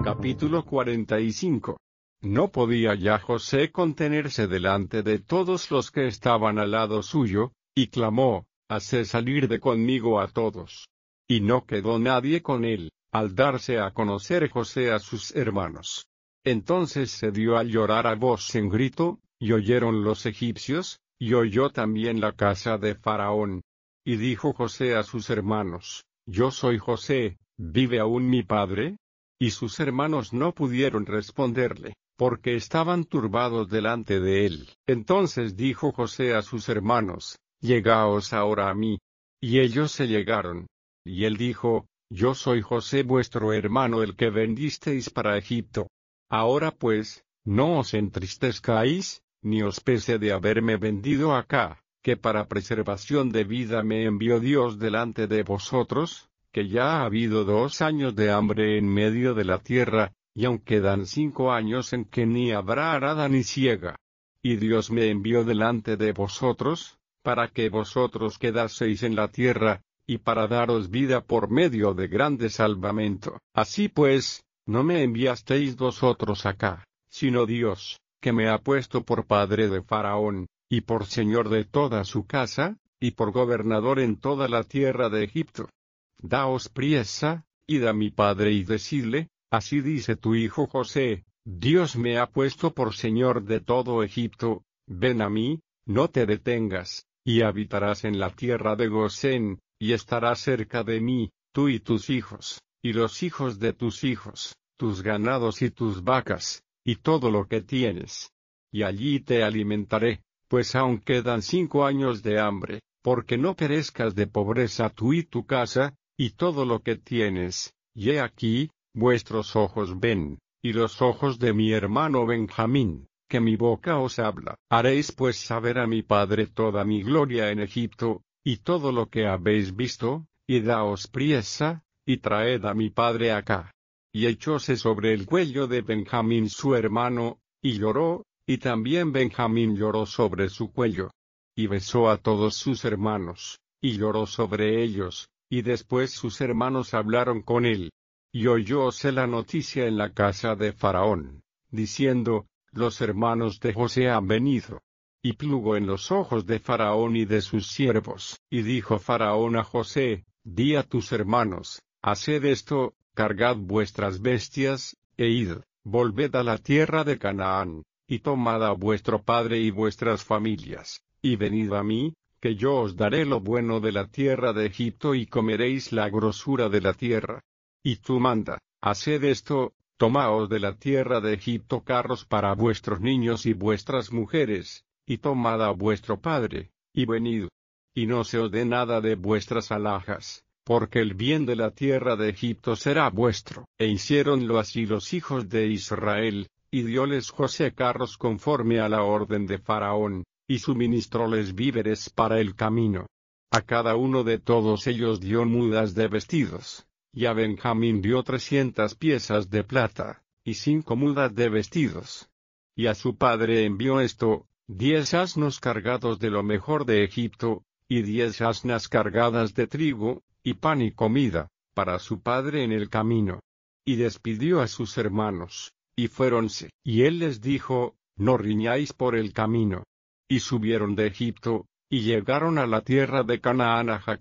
Capítulo 45. No podía ya José contenerse delante de todos los que estaban al lado suyo, y clamó: «Haced salir de conmigo a todos». Y no quedó nadie con él, al darse a conocer José a sus hermanos. Entonces se dio a llorar a voz en grito, y oyeron los egipcios, y oyó también la casa de Faraón. Y dijo José a sus hermanos: «Yo soy José, ¿vive aún mi padre?». Y sus hermanos no pudieron responderle, porque estaban turbados delante de él. Entonces dijo José a sus hermanos: «Llegaos ahora a mí». Y ellos se llegaron. Y él dijo: «Yo soy José vuestro hermano, el que vendisteis para Egipto. Ahora pues, no os entristezcáis, ni os pese de haberme vendido acá, que para preservación de vida me envió Dios delante de vosotros, que ya ha habido 2 años de hambre en medio de la tierra, y aún quedan 5 años en que ni habrá arada ni siega. Y Dios me envió delante de vosotros, para que vosotros quedaseis en la tierra, y para daros vida por medio de grande salvamento. Así pues, no me enviasteis vosotros acá, sino Dios, que me ha puesto por padre de Faraón, y por señor de toda su casa, y por gobernador en toda la tierra de Egipto. Daos priesa, id a mi padre y decidle: así dice tu hijo José, Dios me ha puesto por señor de todo Egipto, ven a mí, no te detengas, y habitarás en la tierra de Gosén, y estarás cerca de mí, tú y tus hijos, y los hijos de tus hijos, tus ganados y tus vacas, y todo lo que tienes. Y allí te alimentaré, pues aún quedan 5 años de hambre, porque no perezcas de pobreza tú y tu casa, y todo lo que tienes. Y he aquí, vuestros ojos ven, y los ojos de mi hermano Benjamín, que mi boca os habla. Haréis pues saber a mi padre toda mi gloria en Egipto, y todo lo que habéis visto, y daos priesa, y traed a mi padre acá. Y echóse sobre el cuello de Benjamín su hermano, y lloró, y también Benjamín lloró sobre su cuello. Y besó a todos sus hermanos, y lloró sobre ellos, y después sus hermanos hablaron con él. Y oyóse la noticia en la casa de Faraón, diciendo: los hermanos de José han venido. Y plugo en los ojos de Faraón y de sus siervos. Y dijo Faraón a José: di a tus hermanos: haced esto, cargad vuestras bestias, e id, volved a la tierra de Canaán, y tomad a vuestro padre y vuestras familias, y venid a mí, que yo os daré lo bueno de la tierra de Egipto y comeréis la grosura de la tierra. Y tú manda: haced esto, tomaos de la tierra de Egipto carros para vuestros niños y vuestras mujeres, y tomad a vuestro padre, y venid. Y no se os dé nada de vuestras alhajas, porque el bien de la tierra de Egipto será vuestro. E hiciéronlo así los hijos de Israel, y dióles José carros conforme a la orden de Faraón, y suministróles víveres para el camino. A cada uno de todos ellos dio mudas de vestidos, y a Benjamín dio 300 piezas de plata, y 5 mudas de vestidos. Y a su padre envió 10 asnos cargados de lo mejor de Egipto, y 10 asnas cargadas de trigo, y pan y comida, para su padre en el camino. Y despidió a sus hermanos, y fuéronse. Y él les dijo: no riñáis por el camino. Y subieron de Egipto, y llegaron a la tierra de Canaán a Jac.